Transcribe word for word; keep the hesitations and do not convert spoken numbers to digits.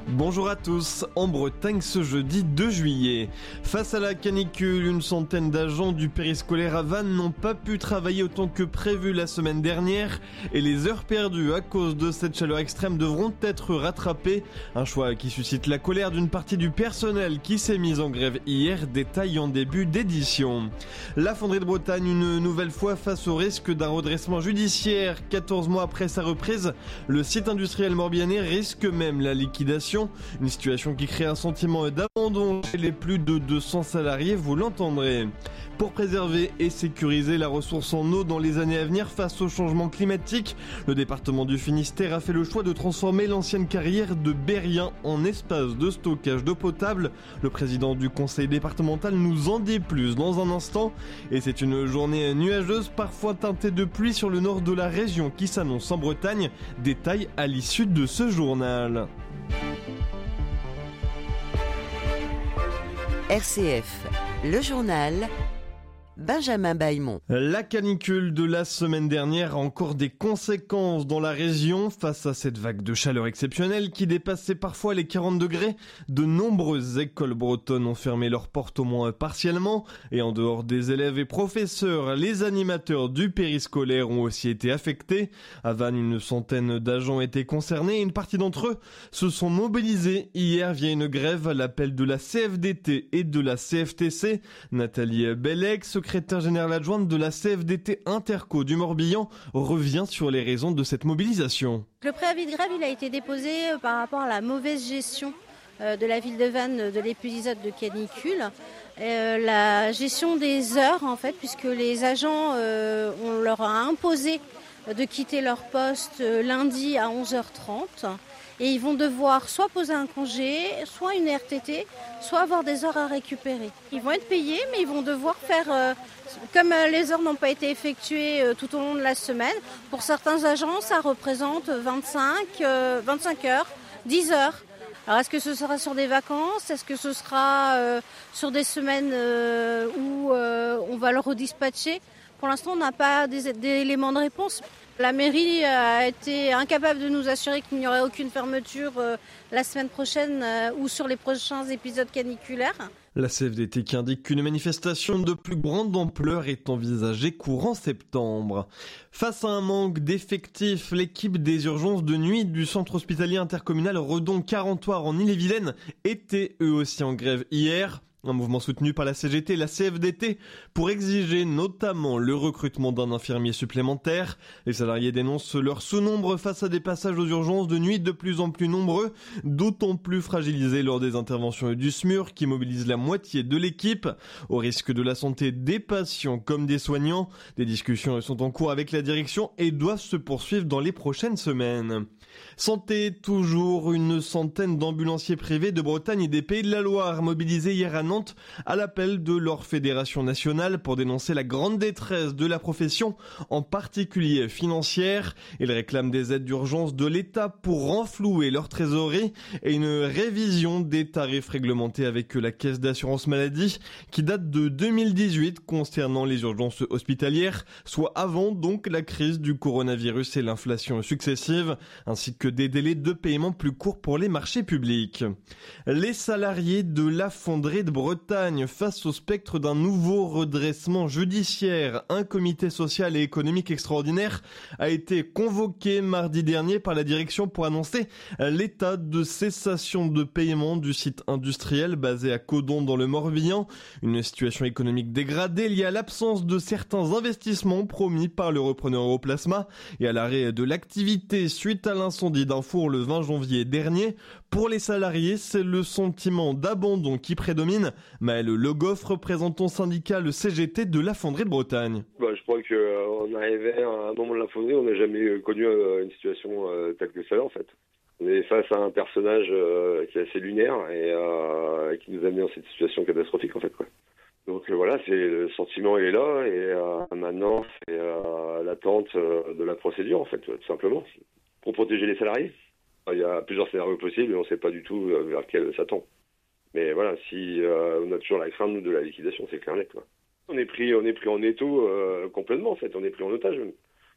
Bonjour à tous, en Bretagne ce jeudi deux juillet. Face à la canicule, une centaine d'agents du périscolaire à Vannes n'ont pas pu travailler autant que prévu la semaine dernière et les heures perdues à cause de cette chaleur extrême devront être rattrapées. Un choix qui suscite la colère d'une partie du personnel qui s'est mise en grève hier, détail en début d'édition. La Fonderie de Bretagne une nouvelle fois face au risque d'un redressement judiciaire. quatorze mois après sa reprise, le site industriel morbihanais risque même la liquidation. Une situation qui crée un sentiment d'abandon chez les plus de deux cents salariés, vous l'entendrez. Pour préserver et sécuriser la ressource en eau dans les années à venir face au changement climatique, le département du Finistère a fait le choix de transformer l'ancienne carrière de Berrien en espace de stockage d'eau potable. Le président du conseil départemental nous en dit plus dans un instant. Et c'est une journée nuageuse, parfois teintée de pluie sur le nord de la région qui s'annonce en Bretagne. Détail à l'issue de ce journal. R C F, le journal, Benjamin Bailmont. La canicule de la semaine dernière a encore des conséquences dans la région. Face à cette vague de chaleur exceptionnelle qui dépassait parfois les quarante degrés, de nombreuses écoles bretonnes ont fermé leurs portes au moins partiellement. Et en dehors des élèves et professeurs, les animateurs du périscolaire ont aussi été affectés. À Vannes, une centaine d'agents étaient concernés et une partie d'entre eux se sont mobilisés hier via une grève à l'appel de la C F D T et de la C F T C. Nathalie Bellec, secrétaire générale adjointe de la C F D T Interco du Morbihan, revient sur les raisons de cette mobilisation. Le préavis de grève il a été déposé par rapport à la mauvaise gestion de la ville de Vannes de l'épisode de canicule. Euh, la gestion des heures en fait, puisque les agents, euh, on leur a imposé de quitter leur poste lundi à onze heures trente. Et ils vont devoir soit poser un congé, soit une R T T, soit avoir des heures à récupérer. Ils vont être payés, mais ils vont devoir faire, euh, comme euh, les heures n'ont pas été effectuées euh, tout au long de la semaine, pour certains agents, ça représente vingt-cinq, euh, vingt-cinq heures, dix heures. Alors est-ce que ce sera sur des vacances ? Est-ce que ce sera euh, sur des semaines euh, où euh, on va le redispatcher ? Pour l'instant, on n'a pas des, des éléments de réponse. La mairie a été incapable de nous assurer qu'il n'y aurait aucune fermeture euh, la semaine prochaine euh, ou sur les prochains épisodes caniculaires. La C F D T qui indique qu'une manifestation de plus grande ampleur est envisagée courant septembre. Face à un manque d'effectifs, l'équipe des urgences de nuit du centre hospitalier intercommunal Redon-Carentoire en Ille-et-Vilaine était eux aussi en grève hier. Un mouvement soutenu par la C G T et la C F D T pour exiger notamment le recrutement d'un infirmier supplémentaire. Les salariés dénoncent leur sous-nombre face à des passages aux urgences de nuit de plus en plus nombreux, d'autant plus fragilisés lors des interventions du S M U R qui mobilise la moitié de l'équipe. Au risque de la santé des patients comme des soignants, des discussions sont en cours avec la direction et doivent se poursuivre dans les prochaines semaines. Santé toujours, une centaine d'ambulanciers privés de Bretagne et des Pays de la Loire mobilisés hier à Nantes à l'appel de leur fédération nationale pour dénoncer la grande détresse de la profession, en particulier financière. Ils réclament des aides d'urgence de l'État pour renflouer leur trésorerie et une révision des tarifs réglementés avec la caisse d'assurance maladie qui date de deux mille dix-huit concernant les urgences hospitalières, soit avant donc la crise du coronavirus et l'inflation successive, ainsi que des délais de paiement plus courts pour les marchés publics. Les salariés de la Fonderie de Bretagne face au spectre d'un nouveau redressement judiciaire. Un comité social et économique extraordinaire a été convoqué mardi dernier par la direction pour annoncer l'état de cessation de paiement du site industriel basé à Codon dans le Morbihan. Une situation économique dégradée liée à l'absence de certains investissements promis par le repreneur Europlasma et à l'arrêt de l'activité suite à l'incendie d'un four le vingt janvier dernier. Pour les salariés, c'est le sentiment d'abandon qui prédomine. Maël Le Goff, représentant syndical le C G T de la Fonderie de Bretagne. Bah, je crois qu'on euh, arrivait à un moment de la Fonderie, on n'a jamais connu euh, une situation euh, telle que celle-là en fait. On est face à un personnage euh, qui est assez lunaire et euh, qui nous a mis dans cette situation catastrophique en fait, quoi. Donc euh, voilà, c'est le sentiment il est là et euh, maintenant c'est euh, l'attente euh, de la procédure en fait, tout simplement, pour protéger les salariés. Il y a plusieurs scénarios possibles et on ne sait pas du tout vers quel ça tend. Mais voilà, si euh, on a toujours la crainte nous, de la liquidation, c'est clair net, quoi. On est pris, on est pris en étau euh, complètement en fait, on est pris en otage.